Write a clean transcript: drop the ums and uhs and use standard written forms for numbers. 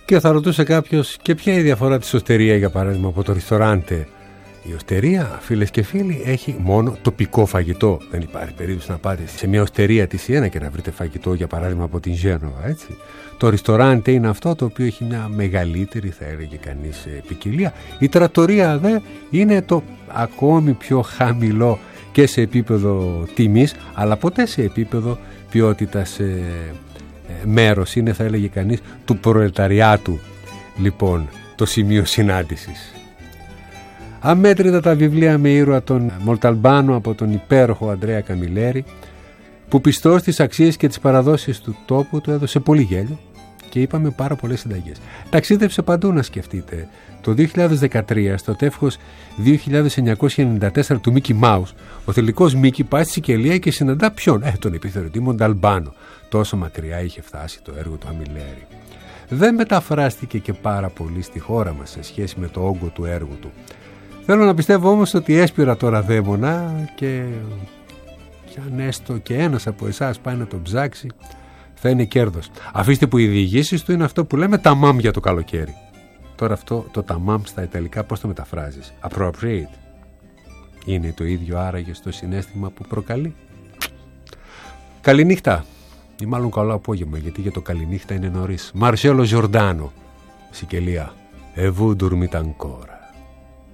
Και θα ρωτούσε κάποιος, και ποια είναι η διαφορά της οστερία, για παράδειγμα, από το ριστοράντε? Η οστερία, φίλες και φίλοι, έχει μόνο τοπικό φαγητό. Δεν υπάρχει περίπτωση να πάτε σε μια οστερία της Σιένα και να βρείτε φαγητό, για παράδειγμα, από την Γένοβα, έτσι. Το ριστοράντε είναι αυτό το οποίο έχει μια μεγαλύτερη, θα έλεγε κανείς, ποικιλία. Η τρατορία δε είναι το ακόμη πιο χαμηλό και σε επίπεδο τιμής, αλλά ποτέ σε επίπεδο ποιότητας μέρος. Είναι, θα έλεγε κανείς, του προλεταριάτου, λοιπόν, το σημείο συνάντησης. Αμέτρητα τα βιβλία με ήρωα τον Μολταλμπάνο από τον υπέροχο Αντρέα Καμιλέρη, που πιστός στις αξίες και τις παραδόσεις του τόπου του έδωσε πολύ γέλιο και είπαμε πάρα πολλές συνταγές. Ταξίδεψε παντού, να σκεφτείτε. Το 2013, στο τεύχος 2994 του Μίκι Μάους, ο θηλυκός Μίκι πάει στη Σικελία και συναντά ποιον? Τον επιθεωρητή Μονταλμπάνο. Τόσο μακριά είχε φτάσει το έργο του Αμιλέρη. Δεν μεταφράστηκε και πάρα πολύ στη χώρα μας σε σχέση με το όγκο του έργου του. Θέλω να πιστεύω όμως ότι έσπηρα τώρα δαίμονα και αν έστω και ένας από εσάς πάει να το ψάξει, θα είναι κέρδος. Αφήστε που οι διηγήσεις του είναι αυτό που λέμε ταμάμ για το καλοκαίρι. Τώρα αυτό το ταμάμ στα ιταλικά πώς το μεταφράζεις? Appropriate. Είναι το ίδιο άραγε στο συναίσθημα που προκαλεί? Καληνύχτα, ή μάλλον καλό απόγευμα, γιατί για το καληνύχτα είναι νωρίς. Μαρσέλο Ζορντάνο, Σικελία. E vous dormite ancora.